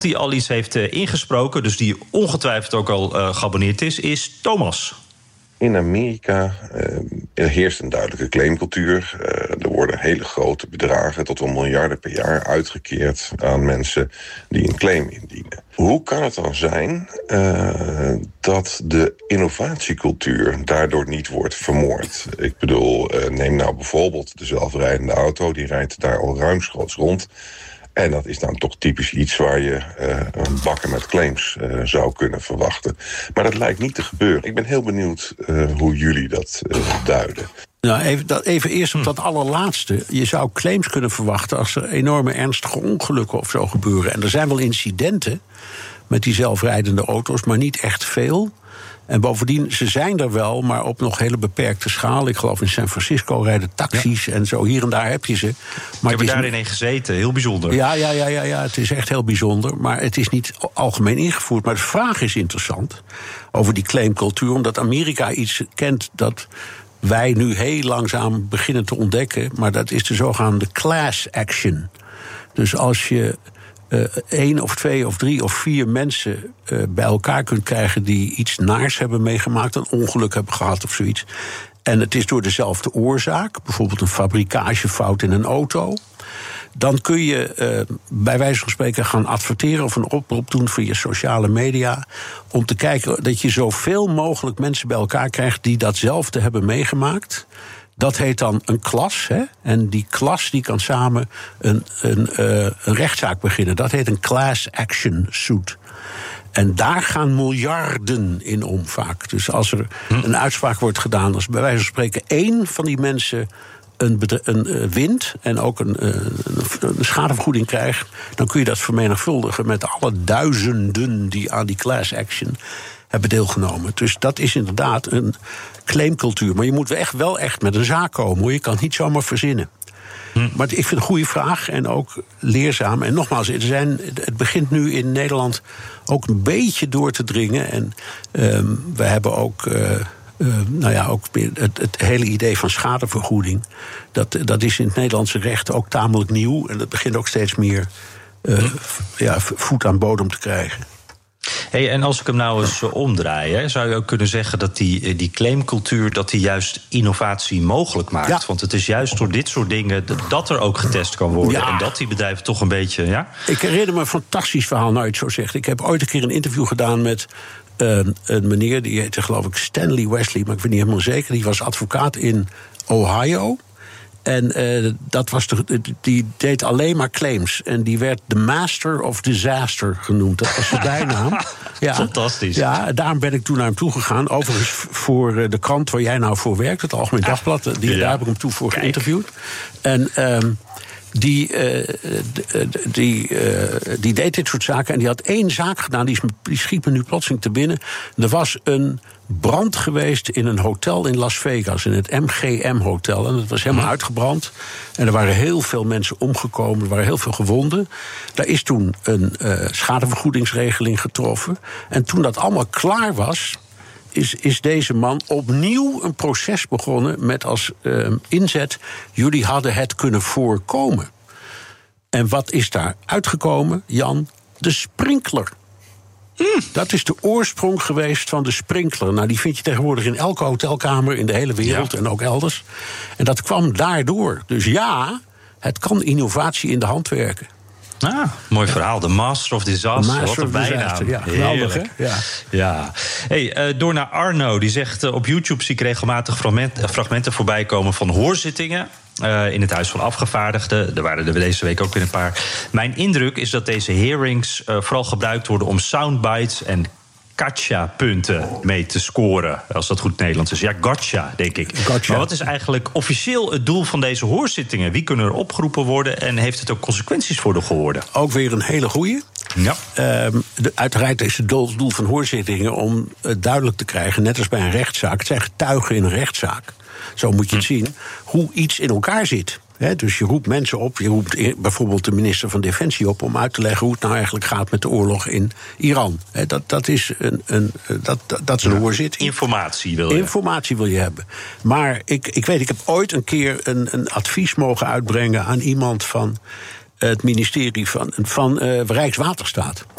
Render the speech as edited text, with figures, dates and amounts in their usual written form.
Die al iets heeft ingesproken, dus die ongetwijfeld ook al geabonneerd is Thomas. In Amerika heerst een duidelijke claimcultuur. Er worden hele grote bedragen, tot wel miljarden per jaar, uitgekeerd aan mensen die een claim indienen. Hoe kan het dan zijn dat de innovatiecultuur daardoor niet wordt vermoord? Ik bedoel, neem nou bijvoorbeeld de zelfrijdende auto, die rijdt daar al ruimschoots rond. En dat is dan toch typisch iets waar je bakken met claims zou kunnen verwachten. Maar dat lijkt niet te gebeuren. Ik ben heel benieuwd hoe jullie dat duiden. Nou, even eerst op dat allerlaatste. Je zou claims kunnen verwachten als er enorme ernstige ongelukken of zo gebeuren. En er zijn wel incidenten met die zelfrijdende auto's, maar niet echt veel. En bovendien, ze zijn er wel, maar op nog hele beperkte schaal. Ik geloof in San Francisco rijden taxis en zo. Hier en daar heb je ze. Maar ik heb er daarin een gezeten, heel bijzonder. Ja, het is echt heel bijzonder. Maar het is niet algemeen ingevoerd. Maar de vraag is interessant over die claimcultuur. Omdat Amerika iets kent dat wij nu heel langzaam beginnen te ontdekken. Maar dat is de zogenaamde class action. Dus als je 1 of 2 of 3 of 4 mensen bij elkaar kunt krijgen die iets naars hebben meegemaakt, een ongeluk hebben gehad of zoiets. En het is door dezelfde oorzaak, bijvoorbeeld een fabrikagefout in een auto. Dan kun je bij wijze van spreken gaan adverteren of een oproep doen via sociale media, om te kijken dat je zoveel mogelijk mensen bij elkaar krijgt die datzelfde hebben meegemaakt. Dat heet dan een klas, hè? En die klas die kan samen een rechtszaak beginnen. Dat heet een class action suit. En daar gaan miljarden in om vaak. Dus als er een uitspraak wordt gedaan, als bij wijze van spreken 1 van die mensen een wint en ook een schadevergoeding krijgt, dan kun je dat vermenigvuldigen met alle duizenden die aan die class action hebben deelgenomen. Dus dat is inderdaad een claimcultuur. Maar je moet wel echt met een zaak komen, hoor. Je kan het niet zomaar verzinnen. Maar ik vind het een goede vraag en ook leerzaam. En nogmaals, het begint nu in Nederland ook een beetje door te dringen. En we hebben ook ook het hele idee van schadevergoeding. Dat is in het Nederlandse recht ook tamelijk nieuw. En dat begint ook steeds meer voet aan bodem te krijgen. Hey, en als ik hem nou eens omdraai, zou je ook kunnen zeggen dat die claimcultuur dat die juist innovatie mogelijk maakt. Ja. Want het is juist door dit soort dingen dat er ook getest kan worden. Ja. En dat die bedrijven toch een beetje. Ja? Ik herinner me een fantastisch verhaal, nou je het zo zegt. Ik heb ooit een keer een interview gedaan met een meneer, die heette geloof ik Stanley Wesley, maar ik weet niet helemaal zeker. Die was advocaat in Ohio. En die deed alleen maar claims. En die werd de Master of Disaster genoemd. Dat was zijn bijnaam. Ja, fantastisch. Ja, daarom ben ik toen naar hem toegegaan. Overigens voor de krant waar jij nou voor werkt, het Algemeen Dagblad. Daar heb ik hem toen voor geïnterviewd. En die deed dit soort zaken. En die had 1 zaak gedaan, die schiet me nu plotseling te binnen. Er was een brand geweest in een hotel in Las Vegas, in het MGM-hotel. En dat was helemaal uitgebrand. En er waren heel veel mensen omgekomen, er waren heel veel gewonden. Daar is toen een schadevergoedingsregeling getroffen. En toen dat allemaal klaar was, is deze man opnieuw een proces begonnen met als inzet: jullie hadden het kunnen voorkomen. En wat is daar uitgekomen, Jan? De sprinkler. Dat is de oorsprong geweest van de sprinkler. Nou, die vind je tegenwoordig in elke hotelkamer in de hele wereld en ook elders. En dat kwam daardoor. Dus ja, het kan innovatie in de hand werken. Ah, mooi verhaal. De Master of Disaster. Wat een bijnaam. Ja, geweldig, hè? Ja. Hey, door naar Arno. Die zegt, op YouTube zie ik regelmatig fragmenten voorbij komen van hoorzittingen in het Huis van Afgevaardigden. Er waren er deze week ook weer een paar. Mijn indruk is dat deze hearings vooral gebruikt worden om soundbites en gotcha-punten mee te scoren, als dat goed Nederlands is. Ja, gotcha, denk ik. Gotcha. Maar wat is eigenlijk officieel het doel van deze hoorzittingen? Wie kunnen er opgeroepen worden en heeft het ook consequenties voor de gehoorden? Ook weer een hele goeie. Ja. Uiteraard is het doel van hoorzittingen om duidelijk te krijgen, net als bij een rechtszaak, het zijn getuigen in een rechtszaak. Zo moet je het zien, hoe iets in elkaar zit. Dus je roept mensen op, je roept bijvoorbeeld de minister van Defensie op om uit te leggen hoe het nou eigenlijk gaat met de oorlog in Iran. Dat is een hoorzitting. Informatie wil je hebben. Maar ik heb ooit een keer een advies mogen uitbrengen aan iemand van het ministerie van Rijkswaterstaat.